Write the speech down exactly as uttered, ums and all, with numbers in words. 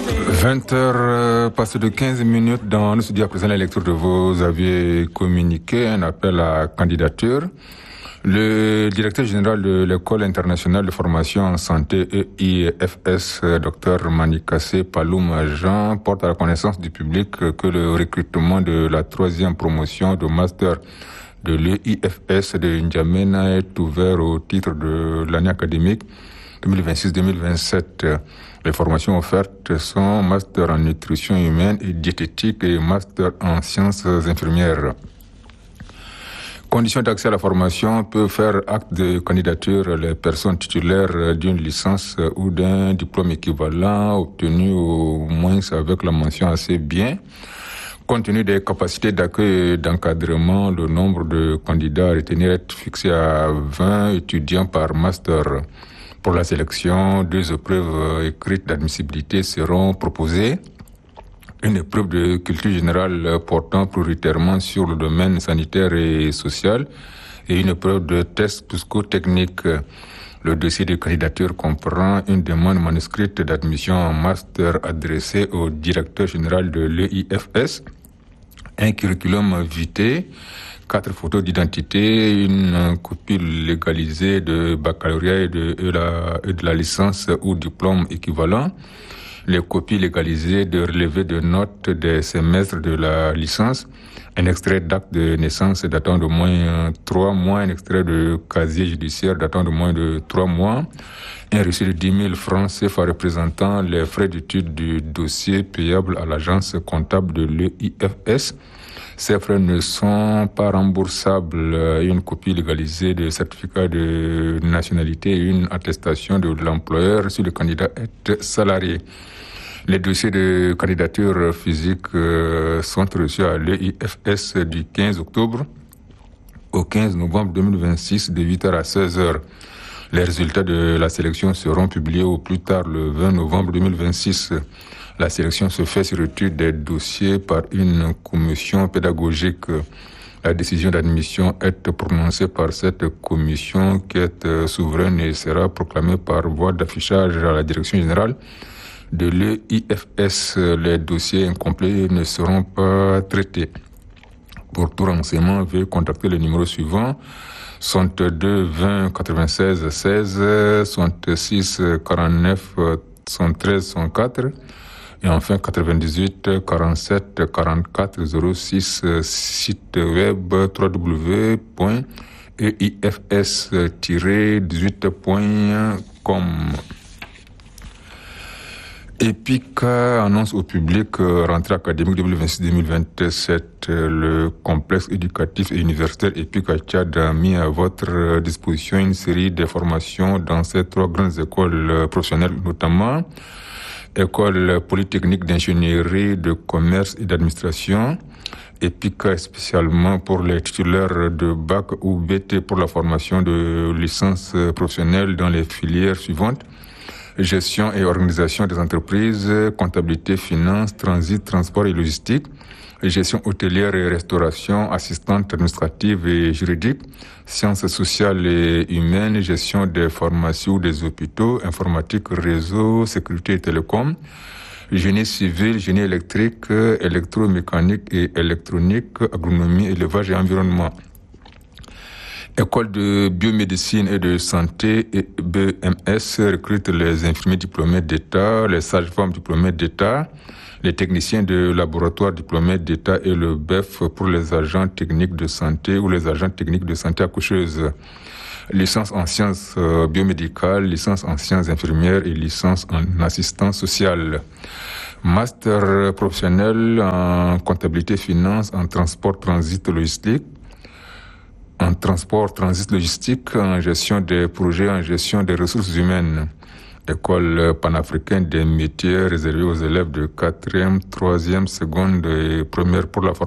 vingt heures passées de quinze minutes dans le studio à présent la lecture de vos avis communiqués, un appel à candidature. Le directeur général de l'École internationale de formation en santé E I F S, Dr Manikassé Paloum Jean, porte à la connaissance du public que le recrutement de la troisième promotion de master de l'E I F S de N'Djamena est ouvert au titre de l'année académique deux mille vingt-six deux mille vingt-sept. Les formations offertes sont master en nutrition humaine et diététique et master en sciences infirmières. Conditions d'accès à la formation peuvent faire acte de candidature les personnes titulaires d'une licence ou d'un diplôme équivalent obtenu au moins avec la mention assez bien. Compte tenu des capacités d'accueil et d'encadrement, le nombre de candidats à retenir est fixé à vingt étudiants par master. Pour la sélection, deux épreuves écrites d'admissibilité seront proposées. Une épreuve de culture générale portant prioritairement sur le domaine sanitaire et social et une épreuve de test psychotechnique. Le dossier de candidature comprend une demande manuscrite d'admission en master adressée au directeur général de l'E I F S, un curriculum vitae, quatre photos d'identité, une copie légalisée de baccalauréat et de, et la, et de la licence ou diplôme équivalent, les copies légalisées de relevés de notes des semestres de la licence, un extrait d'acte de naissance datant de moins trois mois, un extrait de casier judiciaire datant de moins de trois mois, un reçu de dix mille francs C F A représentant les frais d'étude du dossier payable à l'agence comptable de l'E I F S. Ces frais ne sont pas remboursables. Une copie légalisée de certificat de nationalité et une attestation de l'employeur si le candidat est salarié. Les dossiers de candidature physique sont reçus à l'E I F S du quinze octobre au quinze novembre deux mille vingt-six de huit heures à seize heures. Les résultats de la sélection seront publiés au plus tard le vingt novembre deux mille vingt-six. La sélection se fait sur étude des dossiers par une commission pédagogique. La décision d'admission est prononcée par cette commission qui est souveraine et sera proclamée par voie d'affichage à la direction générale de l'E I F S. Les dossiers incomplets ne seront pas traités. Pour tout renseignement, veuillez contacter le numéro suivant soixante-deux vingt quatre-vingt-seize seize, soixante-six quarante-neuf soixante-treize soixante-quatre et enfin quatre-vingt-dix-huit quarante-sept quarante-quatre zéro six, site web w w w point e i f s tiret dix-huit point com. EPIC annonce au public rentrée académique deux mille vingt-six deux mille vingt-sept. Le complexe éducatif et universitaire EPIC à Tchad a mis à votre disposition une série de formations dans ces trois grandes écoles professionnelles, notamment École polytechnique d'ingénierie, de commerce et d'administration, EPIC spécialement pour les titulaires de bac ou B T pour la formation de licence professionnelle dans les filières suivantes: gestion et organisation des entreprises, comptabilité, finance, transit, transport et logistique, gestion hôtelière et restauration, assistante administrative et juridique, sciences sociales et humaines, gestion des pharmacies ou des hôpitaux, informatique, réseau, sécurité et télécom, génie civil, génie électrique, électromécanique et électronique, agronomie, élevage et environnement. École de biomédecine et de santé et B M S recrute les infirmiers diplômés d'État, les sages-femmes diplômées d'État, les techniciens de laboratoire diplômés d'État et le B E F pour les agents techniques de santé ou les agents techniques de santé accoucheuse. Licence en sciences biomédicales, licence en sciences infirmières et licence en assistance sociale. Master professionnel en comptabilité, finance, en transport, transit, logistique. En transport, transit, logistique, en gestion des projets, en gestion des ressources humaines. École panafricaine des métiers réservée aux élèves de quatrième, troisième, seconde et première pour la formation.